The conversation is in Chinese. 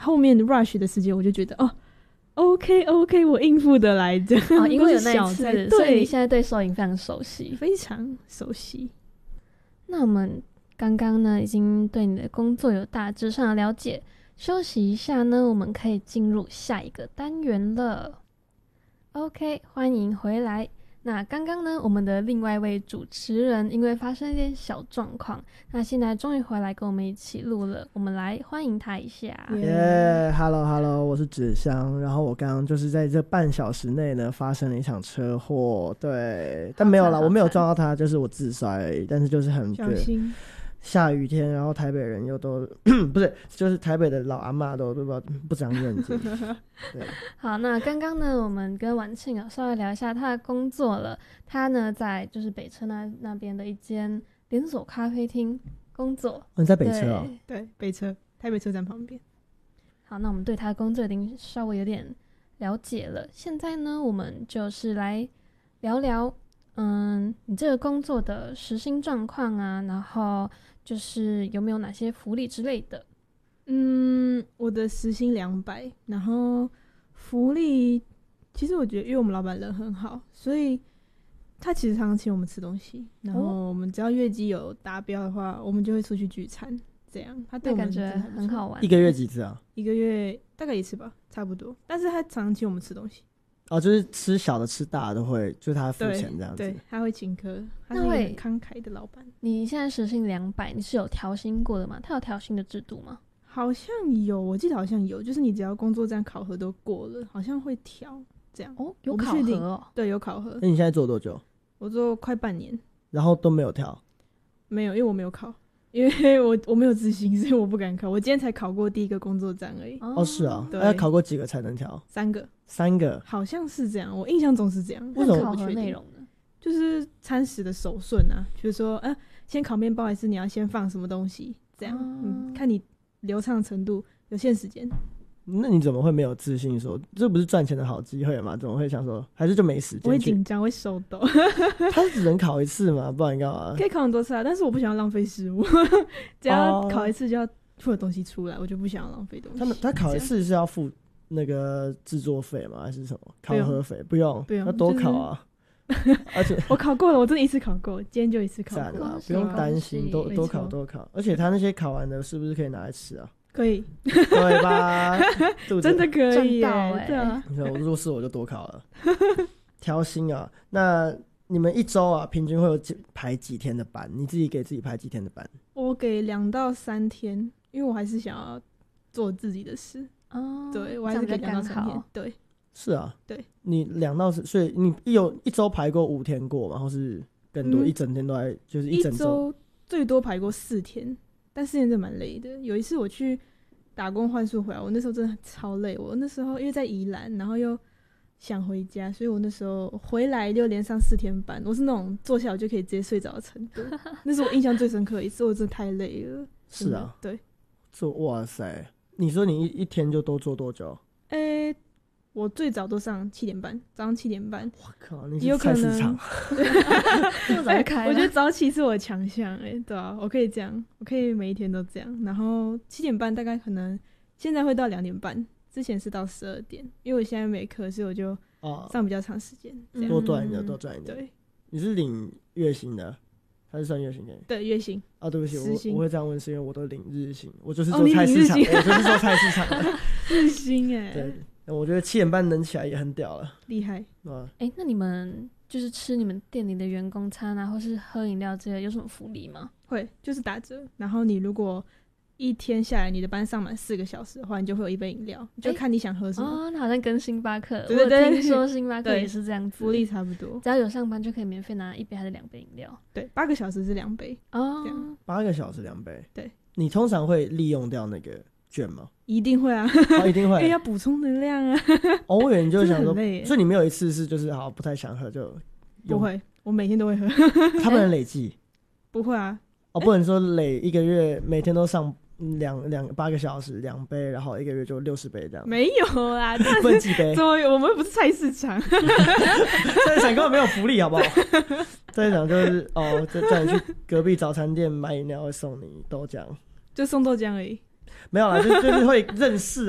后面 rush 的时间我就觉得OK， 我应付得来这样。 因为有那一次， 对， 所以你现在对收银非常熟悉， 非常熟悉。 那我们刚刚呢已经对你的工作有大致上的了解，休息一下呢，我们可以进入下一个单元了。OK， 欢迎回来。那刚刚呢，我们的另外一位主持人因为发生一点小状况，那现在终于回来跟我们一起录了，我们来欢迎他一下。 Hello， 我是芷香。然后我刚刚就是在这半小时内呢发生了一场车祸，对，但没有啦，我没有撞到他，就是我自摔而已。但是就是很小心。 下雨天，然后台北人又都不是，就是台北的老阿嬷都不长眼睛。对， 好，那刚刚呢，我们跟婉庆稍微聊一下他的工作了。他呢在就是北车那边的一间连锁咖啡厅工作。 你在北车哦？ 对，北车，台北车站旁边。 好，那我们对他的工作已经稍微有点了解了。现在呢，我们就是来聊聊，你这个工作的时薪状况啊，然后就是有没有哪些福利之类的。 我的时薪200，然后福利，其实我觉得因为我们老板人很好，所以他其实常常请我们吃东西，然后我们只要业绩有达标的话，我们就会出去聚餐，这样他对我们感觉很好玩。 一个月几次啊？ 一个月大概1次吧，差不多。但是他常常请我们吃东西。 就是吃小的吃大的都会，就是他付钱这样子。 对，他会请客，他是一个很慷慨的老板。 你现在时薪200，你是有调薪过的吗？他有调薪的制度吗？ 好像有，我记得好像有，就是你只要工作站考核都过了，好像会调这样。 有考核哦？ 对，有考核。 那你现在做多久？ 我做快半年。 然后都没有调？ 没有，因为我没有考。因为我没有自信，所以我不敢考。我今天才考过第一个工作站而已。 是啊， 对， 要考过几个才能调 ？3个。 3个？ 好像是这样，我印象中是这样。 为什么考核内容呢？ 就是餐食的手顺啊，比如说，先烤面包还是你要先放什么东西，这样，看你流畅程度，有限时间。 那你怎么会没有自信说这不是赚钱的好机会吗？怎么会想说还是就没时间？ 我会紧张，会手抖。 他只能考一次嘛，不然干嘛？ 可以考很多次啊，但是我不想要浪费食物。只要考一次就要付的东西出来，我就不想要浪费东西。 他考一次是要付那个制作费吗？还是什么考核费？不用，要多考啊。而且我考过了，我真的一次考过，今天就一次考过， 不用担心，多考多考。而且他那些考完的，是不是可以拿来吃啊？ 可以， 对吧？ 真的可以耶！ 对啊， 你看，如果是我就多考了。调薪啊，那你们一周啊，平均会有排几天的班？你自己给自己排几天的班？ 我给2到3天，因为我还是想要做自己的事。对，我还是给2到3天。对， 是啊， 对， 你2到4，所以你有一周排过5天过吗？或是更多？一整天都在，就是一整周最多排过4天。但4天真的蛮累的。有一次我去打工换宿回来，我那时候真的超累。我那时候因为在宜兰，然后又想回家，所以我那时候回来就连上4天班。我是那种坐下我就可以直接睡着的程度。那是我印象最深刻的一次，我真的太累了。 是啊， 对。 哇塞，你说你一天就都做多久？ 我最早都上7点半，早上7点半。 我靠，你是菜市场？ 这么早开？ 我觉得早起是我的强项，对啊，我可以这样，我可以每一天都这样。然后7点半大概可能现在会到2点半，之前是到12点，因为我现在没课，所以我就上比较长时间， 多赚一点，多赚一点。 对， 你是领月薪的，还是算月薪给你？ 对，月薪。 对不起，我会这样问是因为我都领日薪，我就是做菜市场，我就是做菜市场的。 日薪对。我觉得7点半能起来也很屌了， 厉害。 那你们就是吃你们店里的员工餐啊，或是喝饮料之类的，有什么福利吗？ 会，就是打折。然后你如果一天下来你的班上满4个小时的话，你就会有1杯饮料，就看你想喝什么。 那好像跟星巴克， 对， 我听说星巴克也是这样子， 福利差不多。 只要有上班就可以免费拿1杯还是2杯饮料。 对，8个小时是2杯。 8个小时2杯。 对。 你通常会利用掉那个券吗？ 一定会啊， 一定会， 因为要补充能量啊。 我以为你就想说，所以你没有一次是就是好不太想喝就不会，我每天都会喝。 他不能累计？ 不会啊。 不能说累1个月每天都上8个小时2杯，然后1个月就60杯这样。 没有啦， 不能几杯？ 怎么我们不是菜市场？ 菜市场根本没有福利，好不好？菜市场就是就叫你去隔壁早餐店买饮料会送你豆浆， 就送豆浆而已。 没有啦，就是会认识